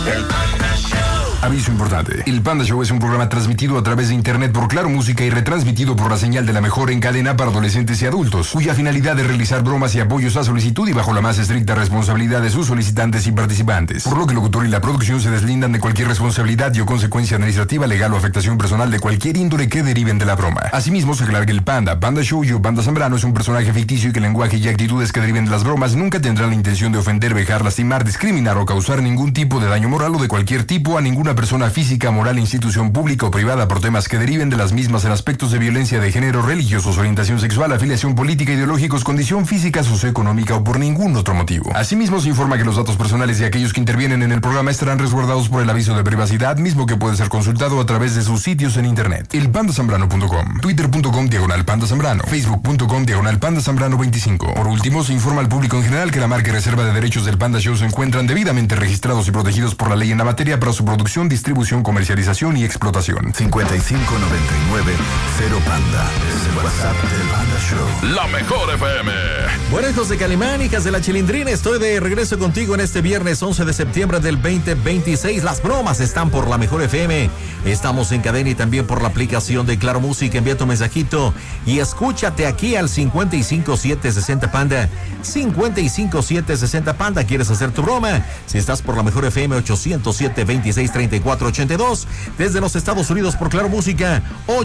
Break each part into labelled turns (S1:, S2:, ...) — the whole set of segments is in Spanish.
S1: El Panda Show.
S2: Aviso importante. El Panda Show es un programa transmitido a través de internet por Claro Música y retransmitido por la señal de la mejor en cadena para adolescentes y adultos, cuya finalidad es realizar bromas y apoyos a solicitud y bajo la más estricta responsabilidad de sus solicitantes y participantes. Por lo que el locutor y la producción se deslindan de cualquier responsabilidad y o consecuencia administrativa, legal o afectación personal de cualquier índole que deriven de la broma. Asimismo, se aclara que el Panda Show y Panda Zambrano es un personaje ficticio y que el lenguaje y actitudes que deriven de las bromas nunca tendrán la intención de ofender, vejar, lastimar, discriminar o causar ningún tipo de daño moral o de cualquier tipo a ninguna persona física, moral, institución pública o privada por temas que deriven de las mismas en aspectos de violencia de género, religiosos, orientación sexual, afiliación política, ideológicos, condición física, socioeconómica o por ningún otro motivo. Asimismo, se informa que los datos personales de aquellos que intervienen en el programa estarán resguardados por el aviso de privacidad, mismo que puede ser consultado a través de sus sitios en internet. elpandasambrano.com, twitter.com/pandazambrano, facebook.com/pandazambrano25. Por último, se informa al público en general que la marca y reserva de derechos del Panda Show se encuentran debidamente registrados y protegidos por la ley en la materia para su producción, distribución, comercialización y explotación.
S3: 5599 0 Panda es el WhatsApp del Panda Show.
S1: La mejor FM.
S4: Bueno, hijos de Calimán, hijas de la Chilindrina, estoy de regreso contigo en este viernes 11 de septiembre del 2026. Las bromas están por la mejor FM. Estamos en cadena y también por la aplicación de Claro Música. Envía tu mensajito y escúchate aquí al 55760 Panda. 55760 Panda. ¿Quieres hacer tu broma? Si estás por la mejor FM 807-2634-82. Desde los Estados Unidos por Claro Música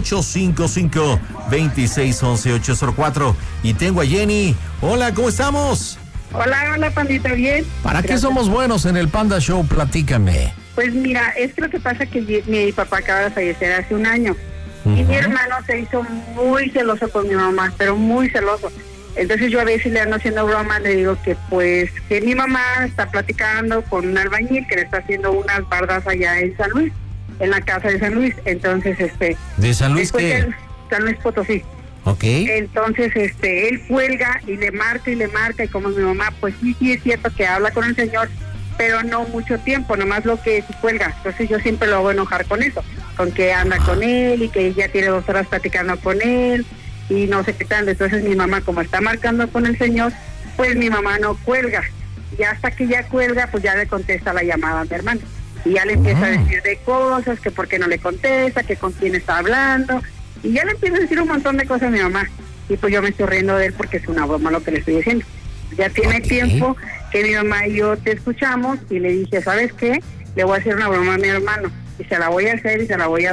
S4: 855-2611-804. Y tengo a Jenny. Hola, ¿cómo estamos?
S5: Hola, Pandita, ¿bien?
S4: ¿Para qué somos buenos en el Panda Show? Platícame.
S5: Pues mira, es que lo que pasa es que mi papá acaba de fallecer hace un año. Y mi hermano se hizo muy celoso con mi mamá, pero muy celoso. Entonces yo a veces le ando haciendo broma, le digo que pues que mi mamá está platicando con un albañil que le está haciendo unas bardas allá en San Luis, en la casa de San Luis. Entonces
S4: ¿de San Luis qué?
S5: San Luis Potosí.
S4: Ok.
S5: Entonces él cuelga y le marca y como mi mamá, pues sí es cierto que habla con el señor, pero no mucho tiempo, nomás lo que cuelga. Entonces yo siempre lo hago enojar con eso, con que anda con él y que ya tiene 2 horas platicando con él y no sé qué tal. Entonces mi mamá, como está marcando con el señor, pues mi mamá no cuelga. Y hasta que ya cuelga, pues ya le contesta la llamada a mi hermano. Y ya le empieza a decir de cosas, que por qué no le contesta, que con quién está hablando. Y ya le empieza a decir un montón de cosas a mi mamá. Y pues yo me estoy riendo de él porque es una broma lo que le estoy diciendo. Ya tiene tiempo que mi mamá y yo te escuchamos y le dije, ¿sabes qué? Le voy a hacer una broma a mi hermano. Y se la voy a hacer.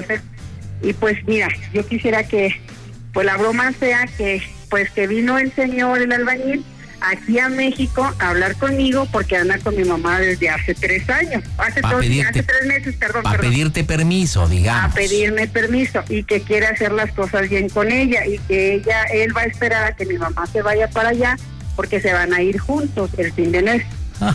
S5: Y pues mira, yo quisiera que pues la broma sea que pues que vino el señor, el albañil, aquí a México a hablar conmigo porque anda con mi mamá desde hace 3 años. Hace 3 meses, perdón.
S4: Para pedirte permiso, digamos.
S5: A pedirme permiso y que quiere hacer las cosas bien con ella y que él va a esperar a que mi mamá se vaya para allá porque se van a ir juntos el fin de mes.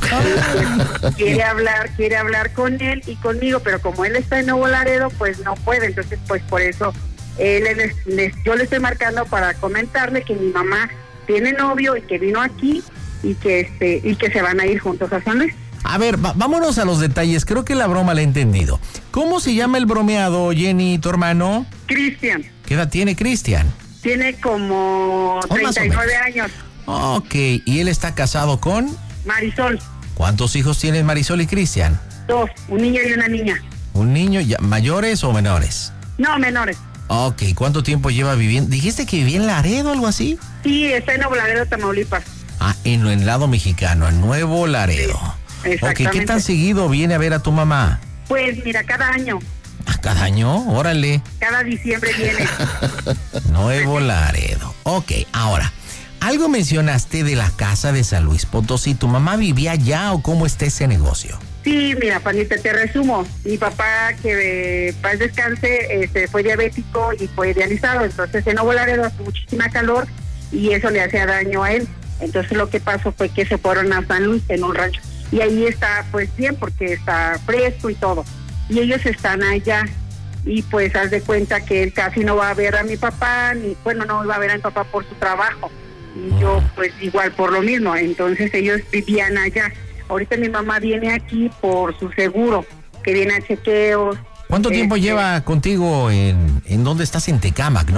S5: quiere hablar con él y conmigo, pero como él está en Nuevo Laredo, pues no puede. Entonces, pues por eso yo le estoy marcando para comentarle que mi mamá tiene novio y que vino aquí y que se van a ir juntos a San Luis.
S4: A ver, vámonos a los detalles. Creo que la broma la he entendido. ¿Cómo se llama el bromeado, Jenny, tu hermano?
S5: Cristian.
S4: ¿Qué edad tiene Cristian?
S5: Tiene como 39 años.
S4: Ok, ¿y él está casado con?
S5: Marisol.
S4: ¿Cuántos hijos tienen Marisol y Cristian?
S5: 2, un niño y una niña.
S4: ¿Un niño mayores o menores?
S5: No, menores.
S4: Ok, ¿cuánto tiempo lleva viviendo? ¿Dijiste que vivía en Laredo o algo así?
S5: Sí, está en Nuevo Laredo, Tamaulipas.
S4: Ah, en el lado mexicano, en Nuevo Laredo. Sí, exactamente. Ok, ¿qué tan seguido viene a ver a tu mamá?
S5: Pues mira, cada año.
S4: ¿Cada año? Órale.
S5: Cada diciembre viene.
S4: Nuevo Laredo. Ok, ahora, algo mencionaste de la casa de San Luis Potosí. ¿Tu mamá vivía allá o cómo está ese negocio?
S5: Sí, mira, Panita, te resumo. Mi papá, que paz descanse, fue diabético y fue dializado. Entonces en Nuevo Laredo hace muchísima calor y eso le hacía daño a él. Entonces lo que pasó fue que se fueron a San Luis en un rancho. Y ahí está pues bien porque está fresco y todo. Y ellos están allá. Y pues haz de cuenta que él casi no va a ver a mi papá, no iba a ver a mi papá por su trabajo. Y yo pues igual por lo mismo. Entonces ellos vivían allá. Ahorita mi mamá viene aquí por su seguro, que viene a chequeos.
S4: ¿Cuánto tiempo lleva contigo en dónde estás? En Tecámac, ¿no?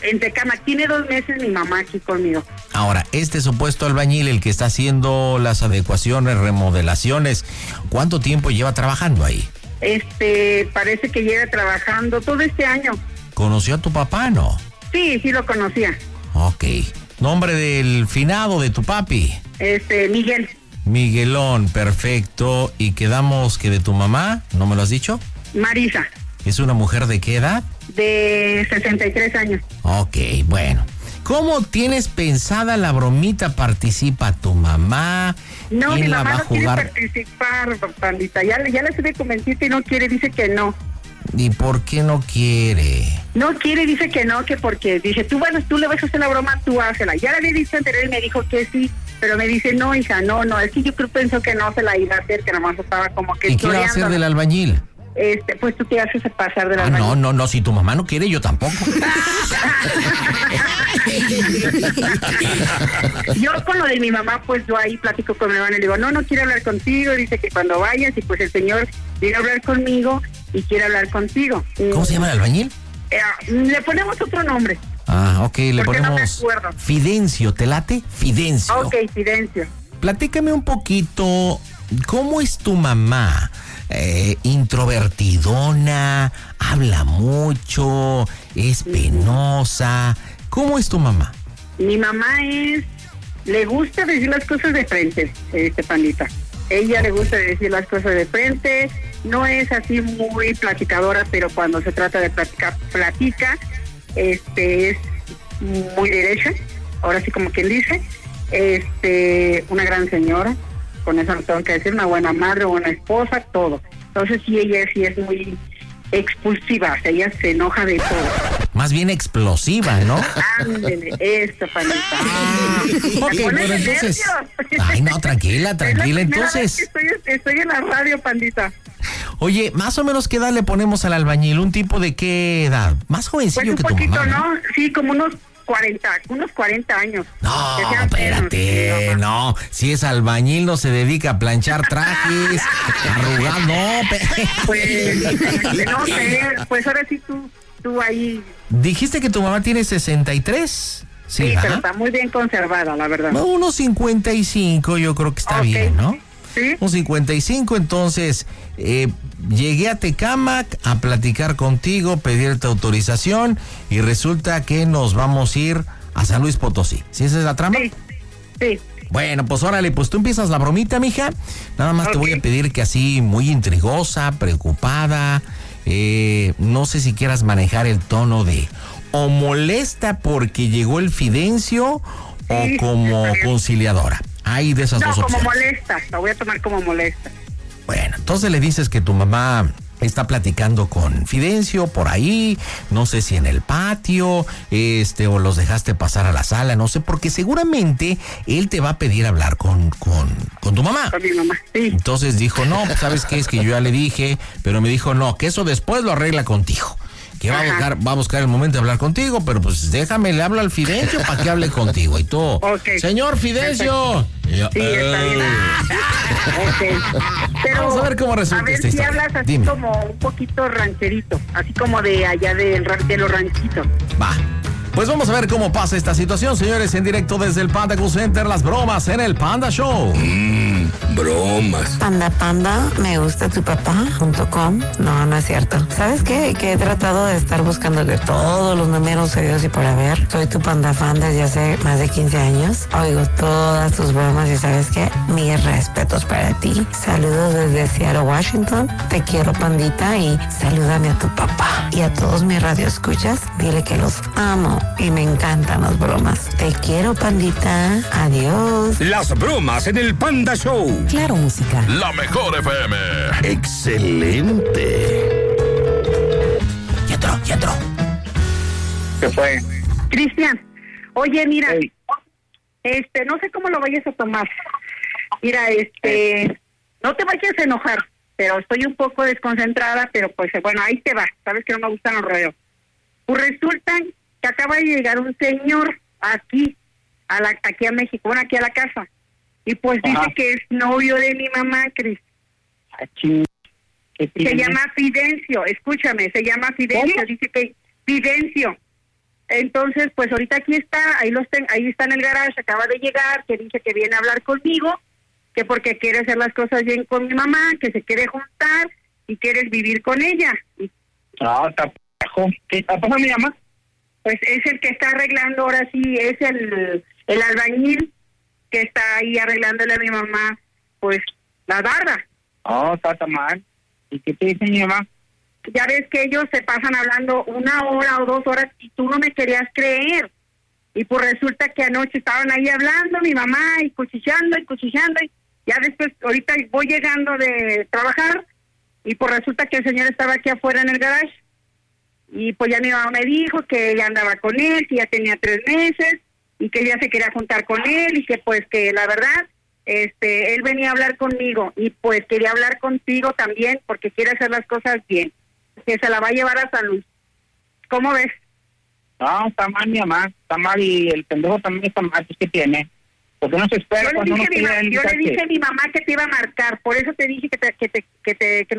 S5: En Tecama. Tiene 2 meses mi mamá aquí conmigo.
S4: Ahora, este supuesto albañil, el que está haciendo las adecuaciones, remodelaciones, ¿cuánto tiempo lleva trabajando ahí?
S5: Parece que lleva trabajando todo este año.
S4: ¿Conoció a tu papá, no?
S5: Sí, lo conocía.
S4: Ok. ¿Nombre del finado de tu papi?
S5: Miguel.
S4: Miguelón, perfecto. ¿Y quedamos que de tu mamá? ¿No me lo has dicho?
S5: Marisa.
S4: ¿Es una mujer de qué edad?
S5: De 63 años.
S4: Ok, bueno. ¿Cómo tienes pensada la bromita? ¿Participa tu mamá?
S5: No, mi
S4: la
S5: mamá
S4: va a
S5: no quiere
S4: jugar?
S5: participar, pandita. Ya le estuve convencida y no quiere, dice que no.
S4: ¿Y por qué no quiere?
S5: No quiere, dice que no, que porque dice, tú le vas a hacer la broma, tú hácela. Ya le había dicho anterior y me dijo que sí, pero me dice, no, hija, no, es que yo creo pensó que no se la iba a hacer, que nomás estaba como que
S4: ¿Y qué va a hacer del albañil?
S5: Pues tú te haces pasar del albañil.
S4: No, si tu mamá no quiere, yo tampoco.
S5: Yo con lo de mi mamá, pues yo ahí platico con mi hermano y le digo, no quiere hablar contigo, dice que cuando vayas, y pues el señor viene a hablar conmigo y quiere hablar contigo.
S4: ¿Cómo se llama el albañil?
S5: Le ponemos otro nombre.
S4: Ok, le ponemos
S5: no me acuerdo.
S4: Fidencio, ¿te late? Fidencio.
S5: Ok, Fidencio.
S4: Platícame un poquito, ¿cómo es tu mamá? Introvertidona, habla mucho, es penosa. ¿Cómo es tu mamá?
S5: Mi mamá le gusta decir las cosas de frente, pandita. Ella le gusta decir las cosas de frente, no es así muy platicadora, pero cuando se trata de platicar, platica. Es muy derecha, ahora sí como quien dice. Una gran señora, con eso no tengo que decir, una buena madre, buena esposa, todo. Entonces sí, ella sí es muy expulsiva, o sea, ella se enoja de todo.
S4: Más bien explosiva, ¿no?
S5: Ándele, esto, panita.
S4: Ok, bueno, entonces. Ay, no, tranquila, entonces.
S5: Estoy en la radio, pandita.
S4: Oye, más o menos, ¿qué edad le ponemos al albañil? ¿Un tipo de qué edad? Más jovencillo
S5: pues
S4: que tu mamá,
S5: ¿no? Sí, como unos 40 años.
S4: No, espérate, no. Si es albañil, no se dedica a planchar trajes, arrugar, no.
S5: Pues, no sé, pues ahora sí tú ahí.
S4: Dijiste que tu mamá tiene 63.
S5: Sí, pero está muy bien conservada, la verdad.
S4: No, unos 55 yo creo que está bien, ¿no?
S5: Sí.
S4: Un 55, entonces llegué a Tecámac a platicar contigo, pedirte autorización y resulta que nos vamos a ir a San Luis Potosí. ¿Sí esa es la trama?
S5: Sí.
S4: Bueno, pues órale, pues tú empiezas la bromita, mija. Nada más te voy a pedir que así muy intrigosa, preocupada, no sé si quieras manejar el tono de o molesta porque llegó el Fidencio o como conciliadora. Hay de esas dos opciones.
S5: No, como molesta, la voy a tomar como molesta.
S4: Bueno, entonces le dices que tu mamá está platicando con Fidencio por ahí, no sé si en el patio, o los dejaste pasar a la sala, no sé, porque seguramente él te va a pedir hablar con tu mamá.
S5: Con mi mamá, sí.
S4: Entonces dijo, no, pues ¿sabes qué? Es que yo ya le dije, pero me dijo, no, que eso después lo arregla contigo. Que va a buscar el momento de hablar contigo, pero pues déjame, le hablo al Fidencio para que hable contigo. Y tú, señor Fidencio.
S5: Sí, está bien. Pero
S4: vamos a ver cómo resulta esta historia.
S5: A ver si hablas así como un poquito rancherito, así como de allá de los ranchitos.
S4: Va. Pues vamos a ver cómo pasa esta situación, señores, en directo desde el Panda Cool Center, las bromas en el Panda Show.
S3: Bromas.
S6: Panda, me gusta tu papá.com. No es cierto. ¿Sabes qué? Que he tratado de estar buscando de todos los números seguidos y por haber. Soy tu panda fan desde hace más de 15 años. Oigo todas tus bromas y ¿sabes qué? Mis respetos para ti. Saludos desde Seattle, Washington. Te quiero, pandita, y salúdame a tu papá. Y a todos mis radioescuchas, dile que los amo y me encantan las bromas. Te quiero, pandita. Adiós.
S7: Las bromas en el Panda Show.
S6: Claro, música.
S1: La mejor FM.
S3: Excelente.
S4: Ya entró.
S5: ¿Qué fue? Cristian, oye, mira, no sé cómo lo vayas a tomar. Mira, no te vayas a enojar, pero estoy un poco desconcentrada, pero pues bueno, ahí te va. Sabes que no me gustan los rodeos. Pues resulta que acaba de llegar un señor aquí a México, bueno, aquí a la casa. Y pues dice que es novio de mi mamá, Cris. Se llama Fidencio, escúchame, se llama Fidencio. ¿Cómo? Dice que Fidencio. Entonces, pues ahorita aquí está, ahí está en el garage, acaba de llegar, que dice que viene a hablar conmigo, que porque quiere hacer las cosas bien con mi mamá, que se quiere juntar y quiere vivir con ella.
S8: No, está p***jo. ¿Qué está pasando, mi mamá?
S5: Pues es el que está arreglando, ahora sí, es el albañil que está ahí arreglándole a mi mamá, pues, la barda.
S8: No, está mal. ¿Y qué te dice mi mamá?
S5: Ya ves que ellos se pasan hablando 1 hora o 2 horas y tú no me querías creer. Y pues resulta que anoche estaban ahí hablando mi mamá y cuchicheando y ya después, ahorita voy llegando de trabajar y pues resulta que el señor estaba aquí afuera en el garage y pues ya mi mamá me dijo que ella andaba con él, que ya tenía 3 meses y que ella se quería juntar con él y que pues que la verdad él venía a hablar conmigo y pues quería hablar contigo también porque quiere hacer las cosas bien, que se la va a llevar a San Luis. ¿Cómo ves?
S8: No, está mal mi mamá, está mal y el pendejo también está mal, pues ¿qué tiene? ¿Por qué no se espera
S5: yo
S8: cuando uno quiere
S5: le
S8: el
S5: dije a mi mamá que te iba a marcar, por eso te dije que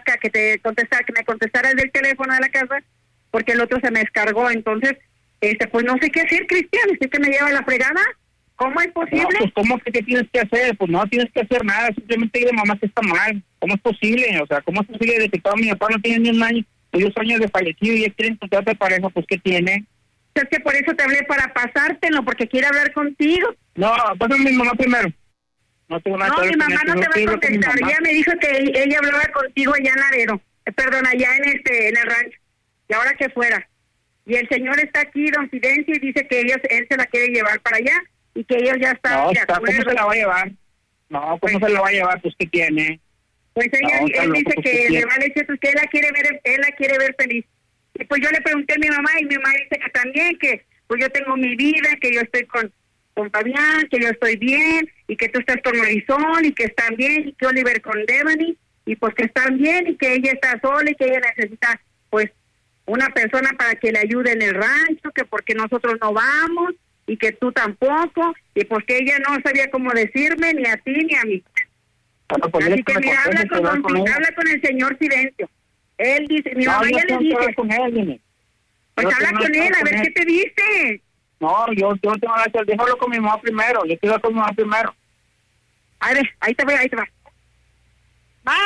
S5: me contestaras del teléfono de la casa, porque el otro se me descargó, entonces, pues no sé qué hacer, Cristian, ¿es que me lleva la fregada? ¿Cómo es posible?
S8: No, pues ¿cómo que tienes que hacer? Pues no tienes que hacer nada, simplemente dile a mamá que está mal. ¿Cómo es posible? O sea, ¿cómo es posible de que todo mi papá no tiene ni un año, 2 años de fallecido y ya quiere encontrarte pareja? Pues ¿qué tiene?
S5: Es que por eso te hablé, para pasártelo, porque quiere hablar contigo.
S8: No, pásame a mi mamá primero. No tengo nada que ver
S5: mi mamá
S8: con
S5: no
S8: eso,
S5: te va a contestar. Ella me dijo que ella hablaba contigo allá en Laredo. Perdón, allá en el rancho. Y ahora que fuera. Y el señor está aquí, don Fidencio, y dice que él se la quiere llevar para allá y que ellos ya están
S8: no,
S5: de acuerdo.
S8: ¿Cómo se la va a llevar? No, ¿cómo
S5: pues,
S8: se la va a llevar? Pues ¿qué tiene?
S5: Pues él dice que le vale eso, que él la quiere ver feliz. Y pues yo le pregunté a mi mamá y mi mamá dice que también, que pues yo tengo mi vida, que yo estoy con Fabián, que yo estoy bien, y que tú estás con Marisol, y que están bien, y que Oliver con Devani, y pues que están bien, y que ella está sola, y que ella necesita, pues, una persona para que le ayude en el rancho, que porque nosotros no vamos, y que tú tampoco, y porque ella no sabía cómo decirme, ni a ti, ni a mí. Así que mira, habla con el señor Silencio. Él dice, mi mamá ya le dice.
S8: Con él,
S5: pues habla con él, a ver qué te dice.
S8: No, yo no tengo nada que hacer, déjalo con mi mamá primero, yo quiero con mi mamá primero.
S5: A ver, ahí te va. Va.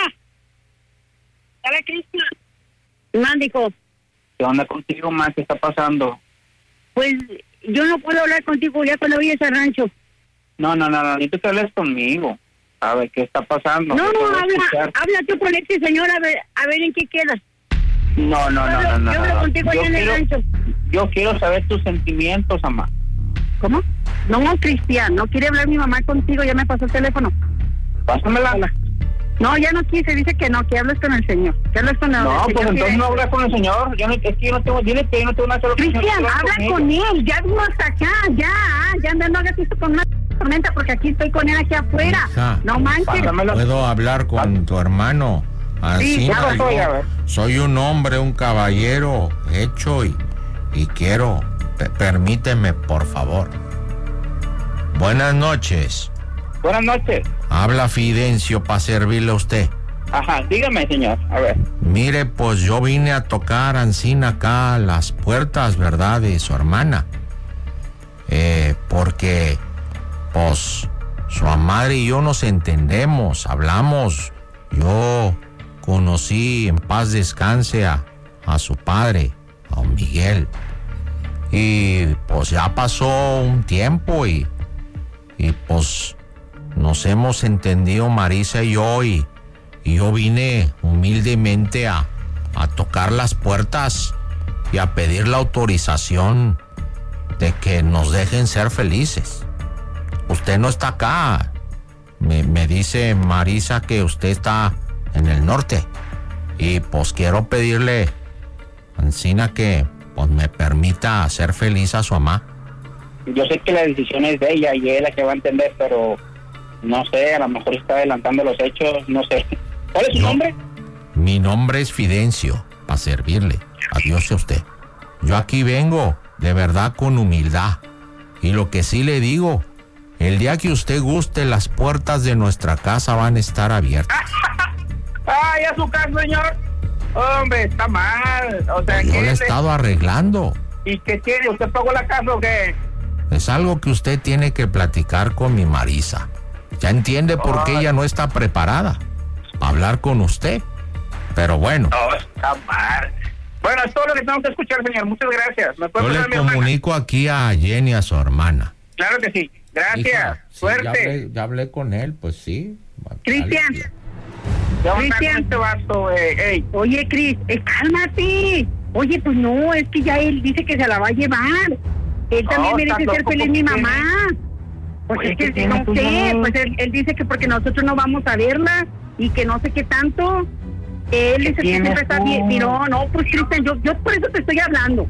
S5: Dale, Cristian. Mándico.
S8: ¿Qué onda contigo, ma? ¿Qué está pasando?
S5: Pues yo no puedo hablar contigo ya cuando vayas al rancho.
S8: No, necesito que hables conmigo. A ver, ¿qué está pasando?
S5: No, habla tú con este señor, a ver en qué quedas.
S8: No.
S5: Yo hablo contigo allá en el rancho.
S8: Yo quiero saber tus sentimientos, mamá.
S5: ¿Cómo? No, Cristian, no quiere hablar mi mamá contigo, ya me pasó el teléfono.
S8: Pásamela.
S5: No, ya no quise, dice que no, que hables con el señor. Que hables con el
S8: no,
S5: señor.
S8: Pues entonces no hablas con el señor. Es que yo no tengo, dile que yo no tengo nada que hablar.
S5: Cristian, habla con él, ya vino hasta acá, ya no hagas esto con una tormenta porque aquí estoy con él aquí afuera.
S4: Hija,
S5: no manches.
S4: ¿Puedo hablar con tu hermano? Así
S5: sí,
S4: no, yo soy un hombre, un caballero hecho y quiero, permíteme, por favor. Buenas noches.
S8: Buenas noches.
S4: Habla Fidencio para servirle a usted.
S8: Ajá, dígame, señor, a ver.
S4: Mire, pues yo vine a tocar Ancina acá las puertas, ¿verdad?, de su hermana. Porque, pues, su madre y yo nos entendemos, hablamos. Yo conocí, en paz descanse, a su padre, a don Miguel. Y pues ya pasó un tiempo y pues nos hemos entendido Marisa y yo, y yo vine humildemente a tocar las puertas y a pedir la autorización de que nos dejen ser felices. Usted no está acá. Me dice Marisa que usted está en el norte. Y pues quiero pedirle, Ancina, que pues me permita hacer feliz a su mamá.
S8: Yo sé que la decisión es de ella y ella es la que va a entender, pero no sé, a lo mejor está adelantando los hechos, no sé. ¿Cuál es su nombre?
S4: Mi nombre es Fidencio, para servirle. Adiós a usted. Yo aquí vengo, de verdad, con humildad. Y lo que sí le digo, el día que usted guste, las puertas de nuestra casa van a estar abiertas.
S8: ¡Ay, a su casa, señor! Hombre, está mal. O sea,
S4: yo le he estado arreglando.
S8: ¿Y qué quiere? ¿Usted pagó la casa o qué?
S4: Es algo que usted tiene que platicar con mi Marisa. Ya entiende por qué ella no está preparada para hablar con usted. Pero bueno.
S8: No, está mal. Bueno, es todo lo que tengo que escuchar, señor. Muchas gracias. ¿Me puede
S4: Yo
S8: pasar
S4: le
S8: a mi
S4: comunico aquí a Jenny, a su hermana.
S8: Claro que sí. Gracias.
S4: Hija, sí,
S8: Suerte.
S4: ya hablé con él, pues sí.
S5: Cristian.
S8: Ya voy a
S5: Cristian.
S8: con este vato, ey.
S5: Oye, Cris, cálmate. Oye, pues no, es que ya él dice que se la va a llevar. Él también merece
S8: está
S5: ser
S8: loco,
S5: feliz,
S8: ¿por
S5: mi
S8: qué?
S5: mamá. Pues
S8: Oye,
S5: es
S8: ¿qué
S5: que
S8: tiene
S5: no
S8: tu
S5: sé,
S8: mamá?
S5: pues él dice que porque nosotros no vamos a verla y que no sé qué tanto. Él dice que
S8: tienes
S5: siempre está
S8: tú?
S5: bien. No, pues Cristian, yo por eso te estoy hablando.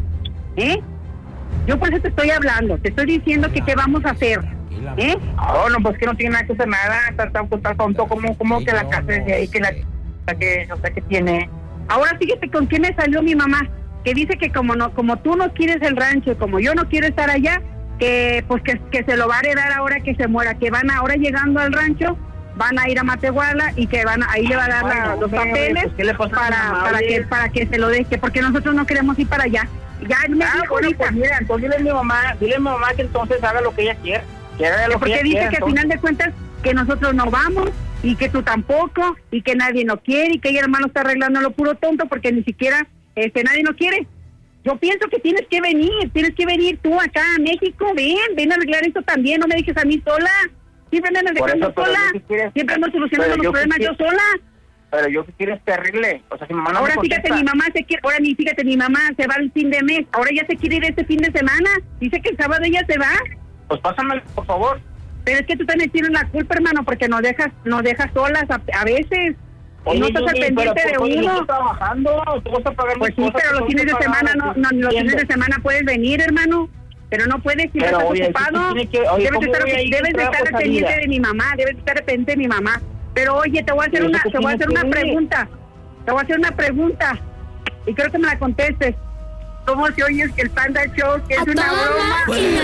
S5: Yo por eso te estoy hablando. Te estoy diciendo que qué vamos a hacer.
S8: No, pues que no tiene nada que hacer nada. Está tonto como que la casa es de ahí, que la que no sé qué tiene.
S5: Ahora fíjate con quién me salió mi mamá, que dice que como tú no quieres el rancho, como yo no quiero estar allá, que pues que se lo va a heredar ahora que se muera, que van ahora llegando al rancho, van a ir a Matehuala y que ahí le va a dar los papeles
S8: pues, ¿qué le pasa a mi mamá,
S5: para que se lo deje, porque nosotros no queremos ir para allá. Ya me dijo
S8: bueno,
S5: ahorita,
S8: pues mira, entonces dile a mi mamá que entonces haga lo que ella quiera.
S5: porque dice que al final de cuentas que nosotros no vamos y que tú tampoco y que nadie no quiere y que ella hermano está arreglando lo puro tonto porque ni siquiera nadie no quiere. Yo pienso que tienes que venir tú acá a México, ven a arreglar esto también, no me dejes a mí sola, siempre me andas dejando sola, siempre ando solucionando los problemas yo sola.
S8: Pero yo que quiero es que arregle, o sea, si mi mamá no
S5: ahora
S8: me
S5: fíjate,
S8: contesta.
S5: mi mamá se va el fin de mes, ahora ya se quiere ir este fin de semana, dice que el sábado ella se va.
S8: Pues pásamelo, por favor.
S5: Pero es que tú también tienes la culpa, hermano, porque nos dejas solas a veces.
S8: Oye,
S5: no estás al pendiente de
S8: yo
S5: uno.
S8: estoy trabajando, tú vas a pagar
S5: Pues
S8: mis
S5: sí,
S8: cosas,
S5: pero los fines de semana los fines de semana puedes venir, hermano. Pero no puedes, si
S8: Pero,
S5: estás
S8: oye,
S5: ocupado.
S8: sí tiene que- oye,
S5: debes
S8: ¿cómo voy a ir
S5: debes
S8: de
S5: de estar
S8: trabajo
S5: pendiente
S8: salida?
S5: de mi mamá, debes de estar pendiente de mi mamá. Pero oye, te voy a hacer
S8: Pero
S5: una
S8: eso tiene que ver.
S5: pregunta. Y creo que me la contestes. ¿Cómo se oye el Panda Show? Que es una broma.